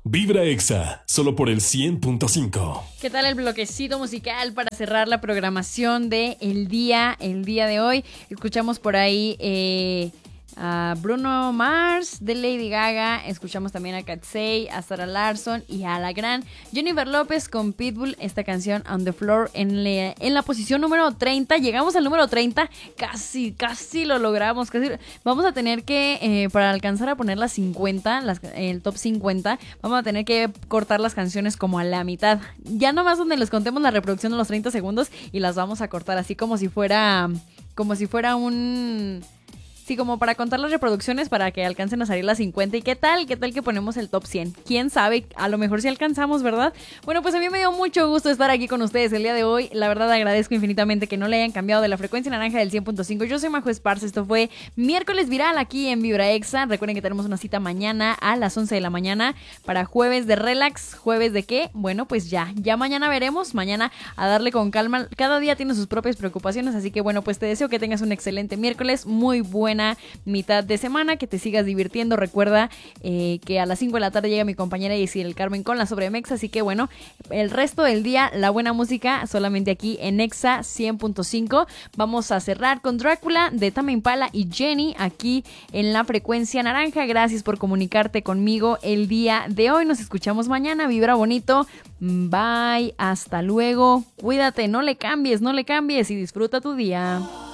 Vibra Exa, solo por el 100.5. ¿Qué tal el bloquecito musical para cerrar la programación de el día de hoy? Escuchamos por ahí a Bruno Mars de Lady Gaga, escuchamos también a Katsey, a Sarah Larsson y a la gran Jennifer López con Pitbull, esta canción On The Floor en la posición número 30. Llegamos al número 30, casi lo logramos, casi. Vamos a tener que, para alcanzar a poner las 50, el top 50, vamos a tener que cortar las canciones como a la mitad, ya nomás donde les contemos la reproducción de los 30 segundos y las vamos a cortar así como si fuera un... Sí, como para contar las reproducciones para que alcancen a salir las 50. ¿Y qué tal que ponemos el top 100? ¿Quién sabe? A lo mejor sí alcanzamos, ¿verdad? Bueno, pues a mí me dio mucho gusto estar aquí con ustedes el día de hoy. La verdad agradezco infinitamente que no le hayan cambiado de la frecuencia naranja del 100.5. Yo soy Majo Esparza. Esto fue Miércoles Viral aquí en Vibra Exa. Recuerden que tenemos una cita mañana a las 11 de la mañana para jueves de relax. ¿Jueves de qué? Bueno, pues ya mañana veremos. Mañana a darle con calma. Cada día tiene sus propias preocupaciones. Así que bueno, pues te deseo que tengas un excelente miércoles. Muy buena mitad de semana, que te sigas divirtiendo. Recuerda que a las 5 de la tarde llega mi compañera Yesir el Carmen con la Sobremexa, así que bueno, el resto del día la buena música solamente aquí en Exa 100.5. Vamos a cerrar con Drácula de Tame Impala y Jenny aquí en la frecuencia naranja. Gracias por comunicarte conmigo el día de hoy. Nos escuchamos mañana. Vibra bonito. Bye, hasta luego. Cuídate, no le cambies y disfruta tu día.